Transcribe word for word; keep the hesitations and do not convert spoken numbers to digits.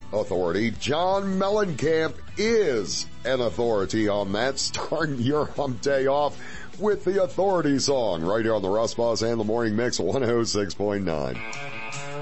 authority. John Mellencamp is an authority on that. Starting your hump day off with the authority song right here on the Russ Buzz and the Morning Mix one oh six point nine.